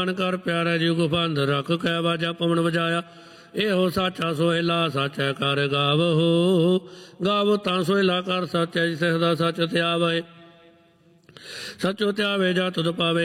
कर प्यारा जी गुफंद रख कै बाजा पवन बजाया। एहो साचा सोहेला साचा कर गावहो। गावो तां सोहेला कर साचा जिसे सदा सच त्यावे। सचो त्यावे जा तुद पावे।